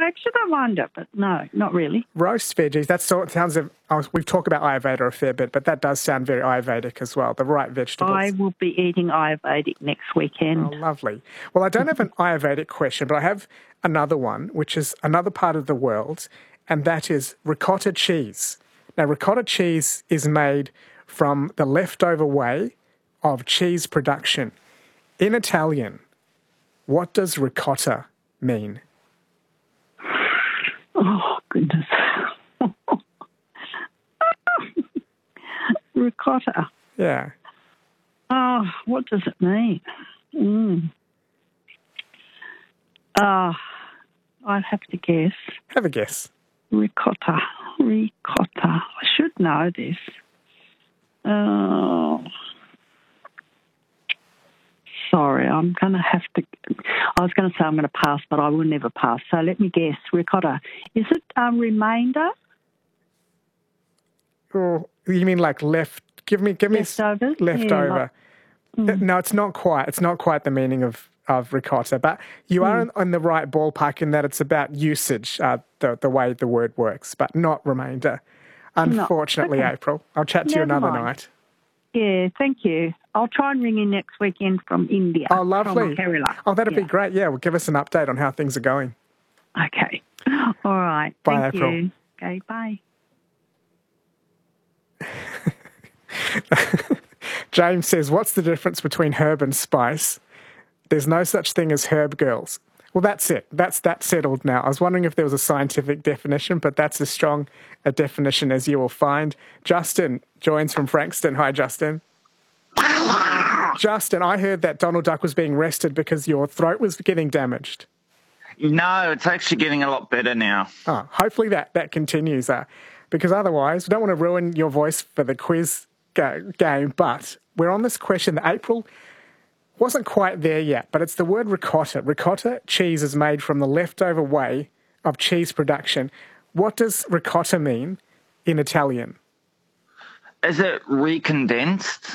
actually don't mind it, but no, not really. Roast veggies, that sort sounds of, we've talked about Ayurveda a fair bit, but that does sound very Ayurvedic as well, the right vegetables. I will be eating Ayurvedic next weekend. Oh, lovely. Well, I don't have an Ayurvedic question, but I have another one, which is another part of the world, and that is ricotta cheese. Now, ricotta cheese is made from the leftover whey of cheese production. In Italian, what does ricotta mean? Oh, goodness. Ricotta. Yeah. Oh, what does it mean? I'd have to guess. Have a guess. Ricotta. I should know this. Sorry, I'm going to have to... I was going to say I'm going to pass, but I will never pass. So let me guess. Ricotta. Is it a remainder? Oh, you mean like left? Give me Leftovers? leftover. No, it's not quite. It's not quite the meaning of ricotta, but you are on the right ballpark in that it's about usage, the way the word works, but not remainder. Unfortunately, Okay. April. I'll chat to you another night. Yeah, thank you. I'll try and ring in next weekend from India. Oh, lovely. From Kerala. Oh, that'd be great. Yeah, well, give us an update on how things are going. Okay. All right. Bye, Thank April. you. Okay, bye. James says, what's the difference between herb and spice? There's no such thing as herb girls. Well, that's it. That's settled now. I was wondering if there was a scientific definition, but that's as strong a definition as you will find. Justin joins from Frankston. Hi, Justin. Justin, I heard that Donald Duck was being rested because your throat was getting damaged. No, it's actually getting a lot better now. Oh, hopefully that continues, because otherwise we don't want to ruin your voice for the quiz game, but we're on this question that April wasn't quite there yet, but it's the word ricotta. Ricotta cheese is made from the leftover whey of cheese production. What does ricotta mean in Italian? Is it recondensed?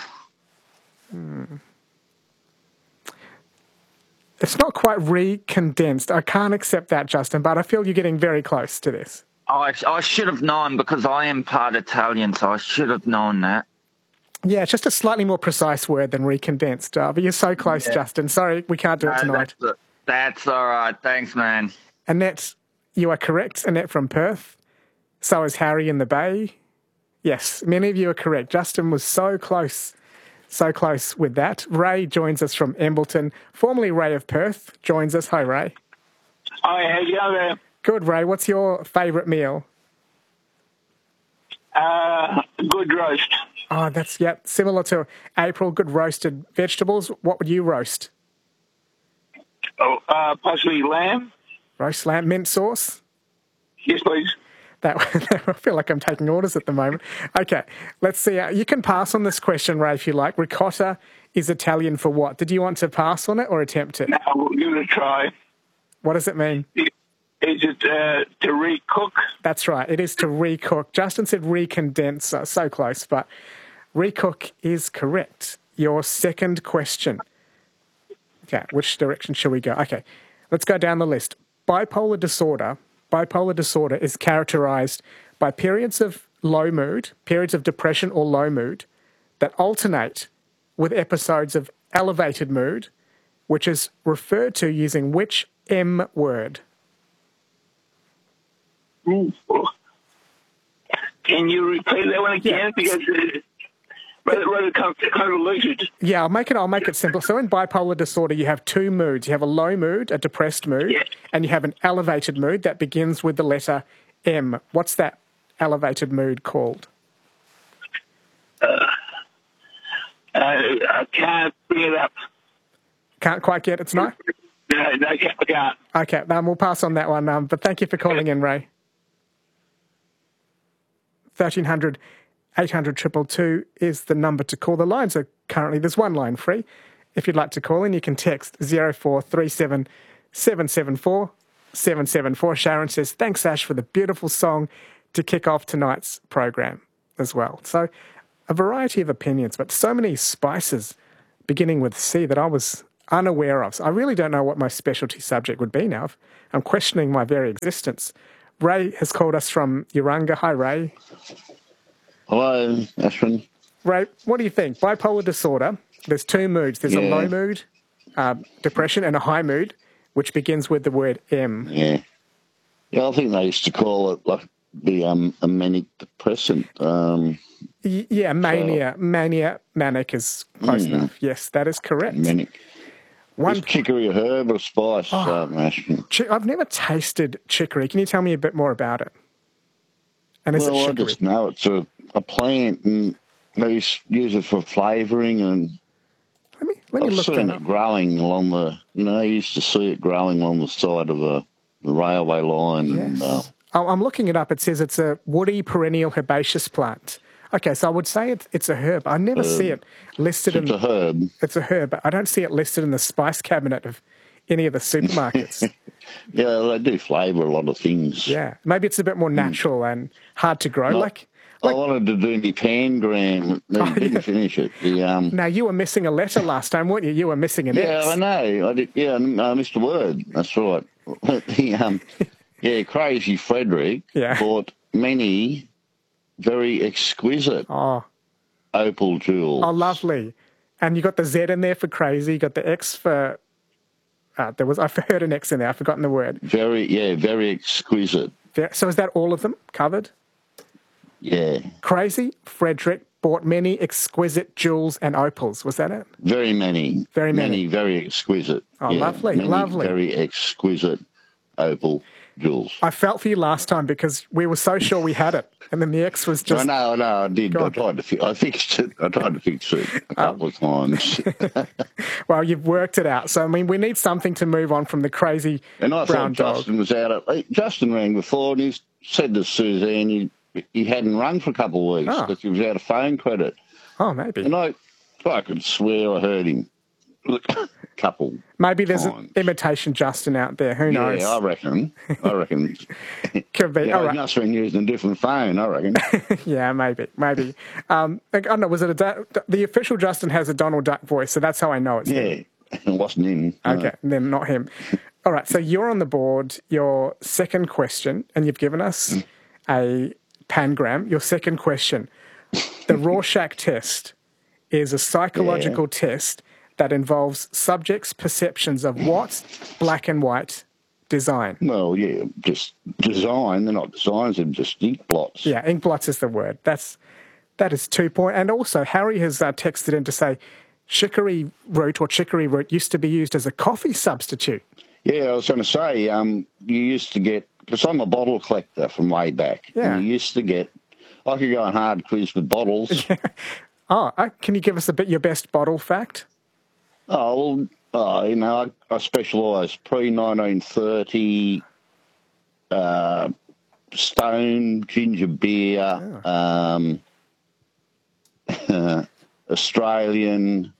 It's not quite recondensed. I can't accept that, Justin, but I feel you're getting very close to this. I should have known because I am part Italian, so I should have known that. Yeah, it's just a slightly more precise word than recondensed. But you're so close, Justin. Sorry, we can't do it tonight. That's all right. Thanks, man. Annette, you are correct. Annette from Perth. So is Harry in the Bay. Yes, many of you are correct. Justin was so close with that. Ray joins us from Embleton. Formerly Ray of Perth joins us. Hi, Ray. Hi, how you going there? Good, Ray. What's your favourite meal? Good roast. Oh, that's, similar to April. Good roasted vegetables. What would you roast? Possibly lamb. Roast lamb, mint sauce? Yes, please. I feel like I'm taking orders at the moment. Okay, let's see. You can pass on this question, Ray, if you like. Ricotta is Italian for what? Did you want to pass on it or attempt it? No, we'll give it a try. What does it mean? Is it to recook? That's right. It is to recook. Justin said recondense. So close, but recook is correct. Your second question. Okay, which direction shall we go? Okay, let's go down the list. Bipolar disorder is characterized by periods of low mood, periods of depression or low mood that alternate with episodes of elevated mood, which is referred to using which M word? Ooh. Can you repeat that one again? Yeah. Because rather convoluted. Yeah, I'll make it simple. So in bipolar disorder, you have two moods. You have a low mood, a depressed mood, and you have an elevated mood that begins with the letter M. What's that elevated mood called? I can't bring it up. Can't quite get it tonight? No, I can't. Okay, we'll pass on that one. But thank you for calling in, Ray. 1300 800 222 is the number to call. The lines are currently, there's one line free. If you'd like to call in, you can text 0437 774 774. Sharon says, thanks, Ash, for the beautiful song to kick off tonight's program as well. So a variety of opinions, but so many spices beginning with C that I was unaware of. So I really don't know what my specialty subject would be now. I'm questioning my very existence. Ray has called us from Urunga. Hi, Ray. Hello, Ashwin. Ray, what do you think? Bipolar disorder, there's two moods. There's a low mood, depression, and a high mood, which begins with the word M. Yeah. Yeah, I think they used to call it like a manic depressant. Mania. Manic is close enough. Yes, that is correct. Manic. Is chicory a herb or spice, Ashwin? I've never tasted chicory. Can you tell me a bit more about it? And is it I chicory? just know it's a plant, and they use it for flavouring, and Let me I've look seen that it up. growing along I used to see it growing along the side of the railway line. Yes. And, I'm looking it up. It says it's a woody perennial herbaceous plant. Okay, so I would say it's a herb. I never see it listed it's a herb. It's a herb, but I don't see it listed in the spice cabinet of any of the supermarkets. Yeah, they do flavour a lot of things. Yeah, maybe it's a bit more natural and hard to grow. I wanted to do my pangram, didn't finish it. Now, you were missing a letter last time, weren't you? You were missing an X. I know. I did. Yeah, I missed a word. That's right. Crazy Frederick bought many very exquisite opal jewels. Oh, lovely. And you got the Z in there for crazy. You got the X for... I heard an X in there. I've forgotten the word. Very exquisite. So is that all of them covered? Yeah. Crazy Frederick bought many exquisite jewels and opals. Was that it? Very many. Very many. Very exquisite. Oh, lovely, lovely. Very exquisite opal jewels. I felt for you last time because we were so sure we had it. And then the X was just... No, I did. I fixed it. I tried to fix it a couple of times. Well, you've worked it out. So, I mean, we need something to move on from the crazy and I brown thought dog. Justin was out. Justin rang before and he said to Suzanne he hadn't rung for a couple of weeks because he was out of phone credit. Oh, maybe. And I could swear I heard him a couple Maybe there's times. an imitation Justin out there. Who knows? Yeah, I reckon. Could be. All He right. must have been using a different phone, I reckon. Yeah, maybe. I don't know. Was it the official Justin has a Donald Duck voice, so that's how I know it's him. Yeah, it wasn't him. No. Okay, then not him. All right, so you're on the board. Your second question, and you've given us a pangram. Your second question. The Rorschach test is a psychological test that involves subjects' perceptions of what black and white design. Well, yeah, just design. They're not designs, they're just ink blots. Yeah, ink blots is the word. That is 2 points. And also, Harry has texted in to say chicory root used to be used as a coffee substitute. Yeah, I was going to say, you used to get, because I'm a bottle collector from way back. Yeah. And you used to get, I could go on hard quiz with bottles. Can you give us your best bottle fact? I specialise pre-1930 stone, ginger beer, Australian.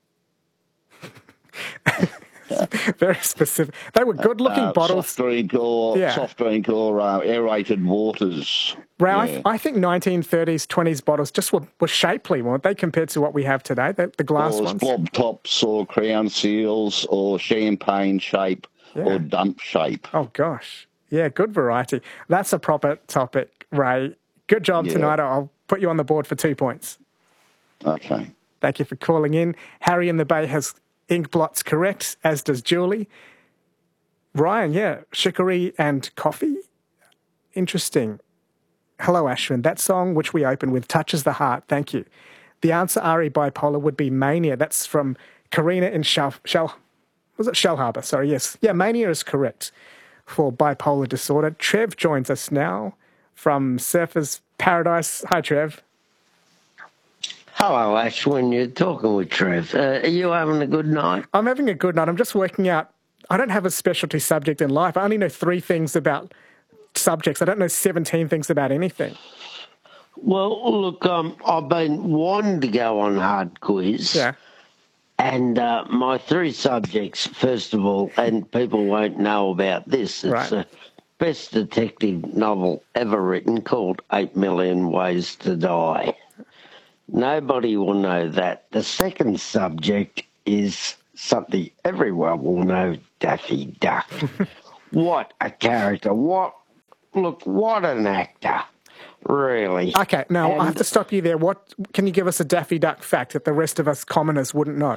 Very specific. They were good-looking bottles. Soft drink or aerated waters. Ray, I think 1930s, 20s bottles just were shapely, weren't they, compared to what we have today, the glass ones? Blob tops or crown seals or champagne shape or dump shape. Oh, gosh. Yeah, good variety. That's a proper topic, Ray. Good job tonight. I'll put you on the board for 2 points. Okay. Thank you for calling in. Harry in the Bay has ink blots correct, as does Julie. Ryan, chicory and coffee. Interesting. Hello, Ashwin. That song which we open with touches the heart. Thank you. The answer, RE Bipolar, would be Mania. That's from Karina in Shell Harbour? Sorry, yes. Yeah, Mania is correct for bipolar disorder. Trev joins us now from Surfers Paradise. Hi, Trev. Hello, Ashwin. You're talking with Trev. Are you having a good night? I'm having a good night. I'm just working out. I don't have a specialty subject in life. I only know 3 things about subjects. I don't know 17 things about anything. Well, look, I've been wanting to go on hard quiz. Yeah. And my 3 subjects, first of all, and people won't know about this, it's the best detective novel ever written called 8 Million Ways to Die. Nobody will know that. The second subject is something everyone will know, Daffy Duck. What a character. What an actor. Really. Okay, now I have to stop you there. What can you give us a Daffy Duck fact that the rest of us commoners wouldn't know?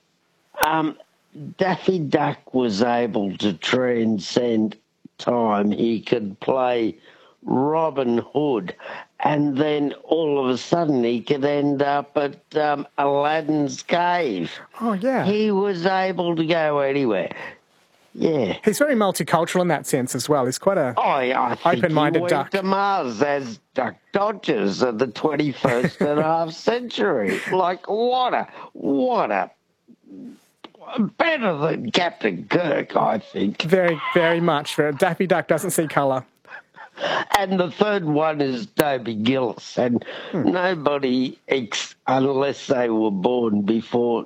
Daffy Duck was able to transcend time. He could play Robin Hood, and then all of a sudden he could end up at Aladdin's cave. Oh, yeah. He was able to go anywhere. Yeah. He's very multicultural in that sense as well. He's quite a open-minded duck. He went to Mars as Duck Dodgers of the 21st and a half century. Like, what a better than Captain Kirk, I think. Very, very much. Daffy Duck doesn't see colour. And the third one is Toby Gillis. And nobody, unless they were born before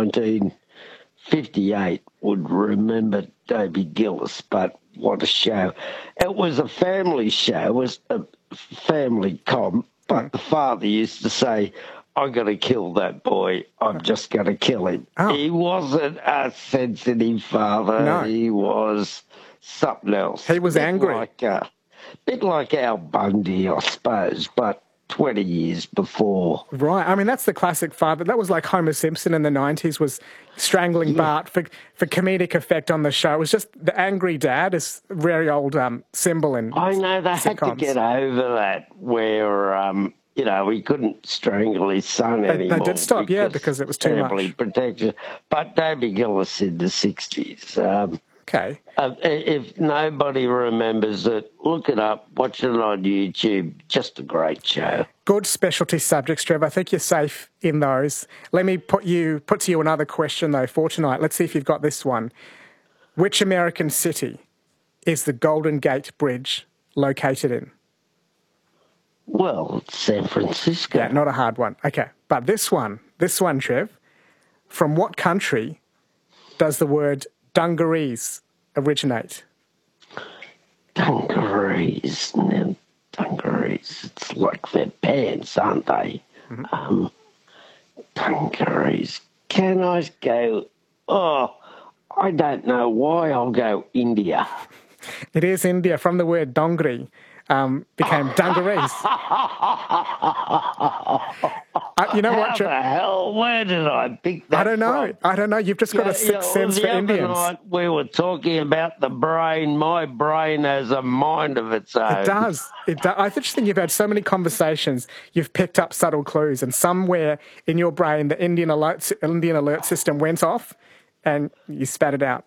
1958, would remember Toby Gillis. But what a show. It was a family show. It was a family comp. But the father used to say, "I'm going to kill that boy. I'm just going to kill him." Oh. He wasn't a sensitive father. No. He was something else. He was angry. A bit like Al Bundy, I suppose, but 20 years before. Right. I mean, that's the classic father. That was like Homer Simpson in the 90s was strangling Bart for comedic effect on the show. It was just the angry dad is a very old symbol in I know, they sitcoms. Had to get over that where... he couldn't strangle his son anymore. They did stop, because it was too much. Protected. But Toby Gillis in the 60s. Okay. If nobody remembers it, look it up, watch it on YouTube. Just a great show. Good specialty subjects, Trev. I think you're safe in those. Let me put to you another question, though, for tonight. Let's see if you've got this one. Which American city is the Golden Gate Bridge located in? Well, it's San Francisco. Yeah, not a hard one. Okay. But this one, Trev, from what country does the word dungarees originate? Dungarees. It's like their pants, aren't they? Mm-hmm. Dungarees. Can I go... I don't know why. I'll go India. It is India. From the word dongri. Became dungarees. You know what? How the hell? Where did I pick that I don't know. You've just got a sixth sense for Indians. The other night we were talking about the brain. My brain has a mind of its own. It does. I just think you've had so many conversations. You've picked up subtle clues, and somewhere in your brain, the Indian alert system went off, and you spat it out.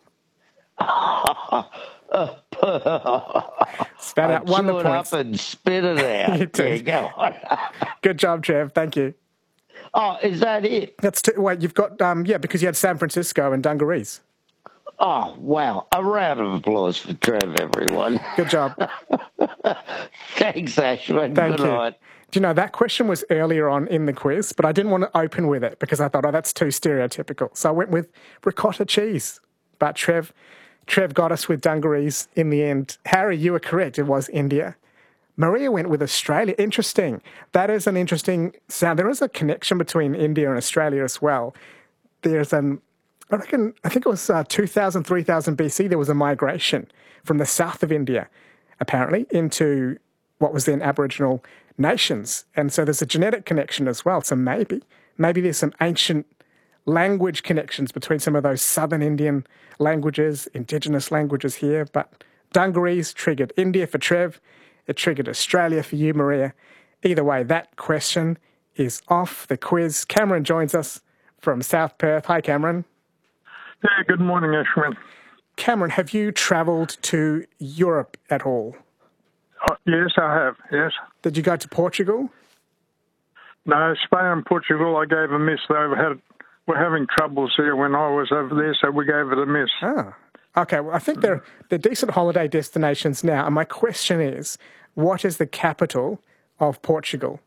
Spat out, won the points. Up and spit it out. There go on. Good job, Trev. Thank you. Oh, is that it? Wait, you've got because you had San Francisco and dungarees. Oh, wow. A round of applause for Trev, everyone. Good job. Thanks, Ashwin. Good night. Do you know, that question was earlier on in the quiz, but I didn't want to open with it because I thought, that's too stereotypical. So I went with ricotta cheese. But Trev got us with dungarees in the end. Harry, you were correct. It was India. Maria went with Australia. Interesting. That is an interesting sound. There is a connection between India and Australia as well. There's I think it was 2000, 3000 BC, there was a migration from the south of India, apparently, into what was then Aboriginal nations. And so there's a genetic connection as well. So maybe there's some ancient language connections between some of those southern Indian languages, indigenous languages here. But dungarees triggered India for Trev. It triggered Australia for you, Maria. Either way, that question is off the quiz. Cameron joins us from South Perth. Hi, Cameron. Yeah, good morning, Ashwin. Cameron, have you travelled to Europe at all? Yes, I have, yes. Did you go to Portugal? No, Spain and Portugal I gave a miss. They were having troubles here when I was over there, so we gave it a miss. Ah, okay. Well, I think they're decent holiday destinations now. And my question is, what is the capital of Portugal?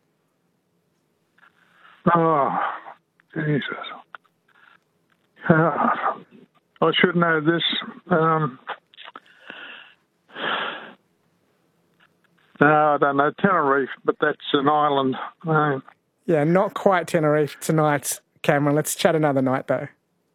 Oh, Jesus. I should know this. No, I don't know. Tenerife, but that's an island. Yeah, not quite Tenerife tonight, Cameron. Let's chat another night, though.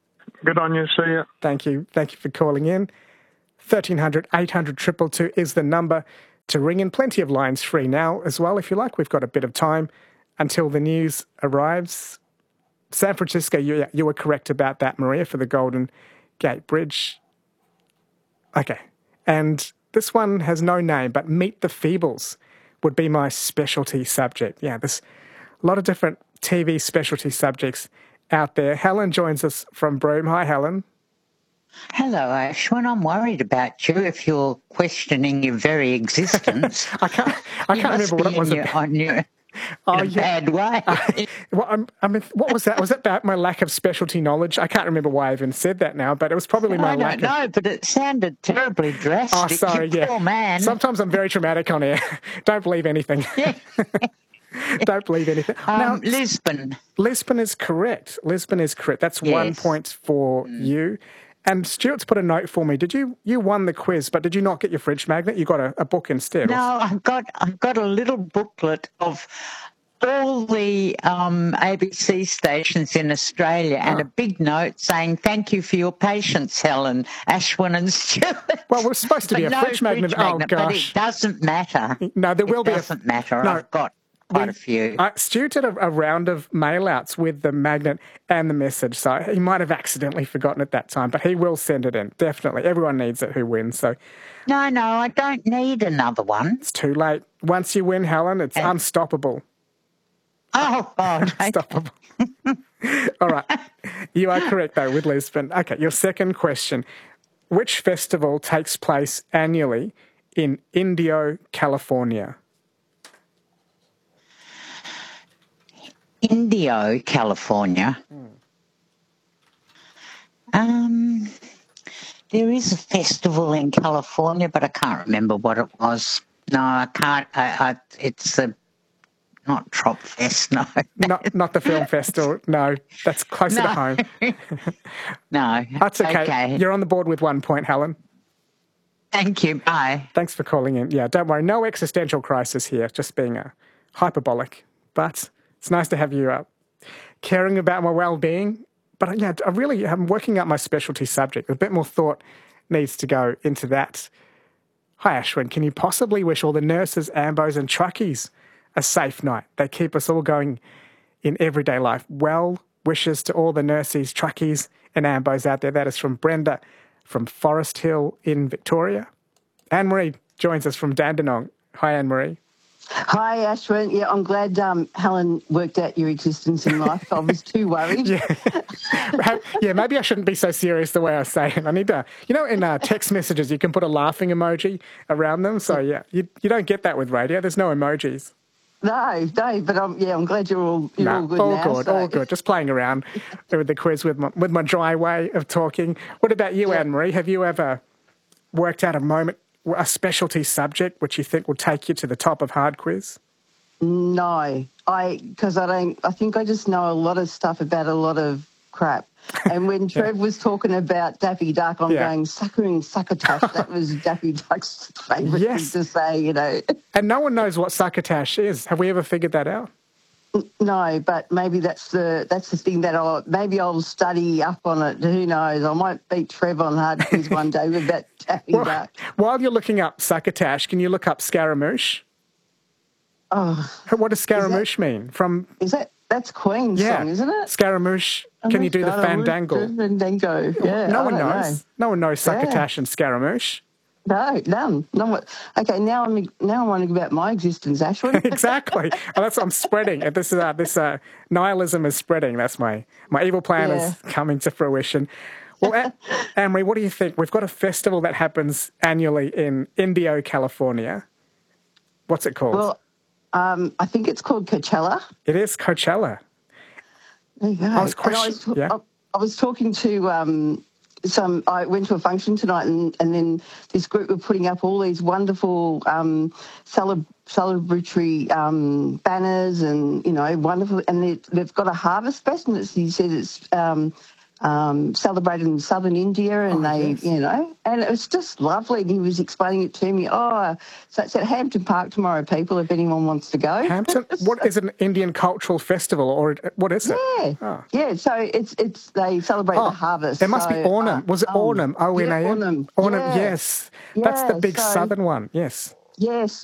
Good on you. See ya. Thank you. Thank you for calling in. 1300 800 222 is the number to ring in. Plenty of lines free now as well, if you like. We've got a bit of time until the news arrives. San Francisco, you were correct about that, Maria, for the Golden Gate Bridge. Okay. And this one has no name, but Meet the Feebles would be my specialty subject. Yeah, there's a lot of different TV specialty subjects out there. Helen joins us from Broome. Hi, Helen. Hello, Ashwin. I'm worried about you if you're questioning your very existence. I can't remember what it was about. In a bad way. What was that? Was that about my lack of specialty knowledge? I can't remember why I even said that now, but it was probably my lack of... I don't know, but it sounded terribly drastic. Oh, sorry, you poor man. Sometimes I'm very dramatic on air. Don't believe anything. Yeah. Don't believe anything. Now, Lisbon. Lisbon is correct. Lisbon is correct. That's 1 point for you. And Stuart's put a note for me. You won the quiz, but did you not get your fridge magnet? You got a book instead. No, I've got a little booklet of all the ABC stations in Australia and a big note saying, thank you for your patience, Helen, Ashwin and Stuart. Well, we're supposed to be a fridge magnet. Oh, gosh. But it doesn't matter. No, there will be. It doesn't matter. No. I've got quite a few. Stuart did a round of mail-outs with the magnet and the message, so he might have accidentally forgotten at that time, but he will send it in, definitely. Everyone needs it who wins. So. No, I don't need another one. It's too late. Once you win, Helen, it's unstoppable. Oh, God. Unstoppable. All right. You are correct, though, with Lisbon. Okay, your second question. Which festival takes place annually in Indio, California? Indio, California. There is a festival in California, but I can't remember what it was. No, I can't. It's not Trop Fest, no. Not the film festival. No, that's closer to home. No. That's okay. You're on the board with 1 point, Helen. Thank you. Bye. Thanks for calling in. Yeah, don't worry. No existential crisis here, just being hyperbolic. But it's nice to have you caring about my well-being. But yeah, I'm working out my specialty subject. A bit more thought needs to go into that. Hi, Ashwin. Can you possibly wish all the nurses, ambos and truckies a safe night? They keep us all going in everyday life. Well wishes to all the nurses, truckies and ambos out there. That is from Brenda from Forest Hill in Victoria. Anne-Marie joins us from Dandenong. Hi, Anne-Marie. Hi, Ashwin. Yeah, I'm glad Helen worked out your existence in life. I was too worried. Yeah, maybe I shouldn't be so serious the way I say it. I need to, in text messages, you can put a laughing emoji around them. So, yeah, you don't get that with radio. There's no emojis. No, but I'm glad you're all good now. All good. Just playing around with the quiz with my dry way of talking. What about you, Anne-Marie? Have you ever worked out a specialty subject which you think will take you to the top of Hard Quiz? No, I think I just know a lot of stuff about a lot of crap. And when Trev was talking about Daffy Duck, I'm going, suckering succotash. That was Daffy Duck's favourite thing to say, And no one knows what succotash is. Have we ever figured that out? No, but maybe that's the thing that I'll study up on it. Who knows? I might beat Trev on Hard Quiz one day with that Daffy Duck. While you're looking up succotash, can you look up Scaramouche? Oh, what does Scaramouche mean? That's Queen's song, isn't it? Scaramouche. Can you do the fandangle? Fandango. Yeah. No one knows. No one knows succotash and Scaramouche. No, none. Okay, now I'm wondering about my existence, Ashwin. Exactly. That's what I'm spreading. This nihilism is spreading. That's my evil plan is coming to fruition. Well, Anne-Marie, what do you think? We've got a festival that happens annually in Indio, California. What's it called? Well, I think it's called Coachella. It is Coachella. There you go. I was talking to I went to a function tonight, and then this group were putting up all these wonderful celebratory banners and, wonderful. And they've got a harvest fest, and he said it's celebrated in southern India, and and it was just lovely. And he was explaining it to me. So it's at Hampton Park tomorrow, people, if anyone wants to go. Hampton? What is an Indian cultural festival, or what is it? Yeah. So it's they celebrate the harvest. It must be Onam. Was it Onam? Onam. Onam, yes. That's the big southern one. Yes. Yes,